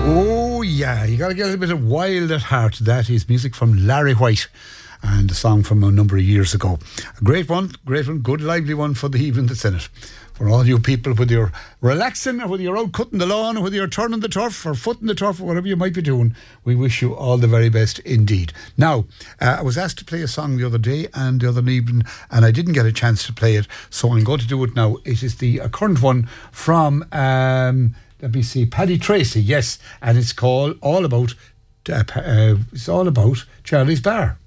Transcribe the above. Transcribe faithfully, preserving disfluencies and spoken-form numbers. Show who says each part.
Speaker 1: Oh yeah, you got to get a little bit of Wild at Heart. That is music from Larry White and a song from a number of years ago. A great one, great one, good lively one for the evening that's in it. For all you people, whether you're relaxing or whether you're out cutting the lawn or whether you're turning the turf or footing the turf or whatever you might be doing, we wish you all the very best indeed. Now, uh, I was asked to play a song the other day and the other evening and I didn't get a chance to play it, so I'm going to do it now. It is the uh, current one from, um, let me see, Paddy Tracy, yes, and it's called All About, uh, uh, it's all about Charlie's Bar.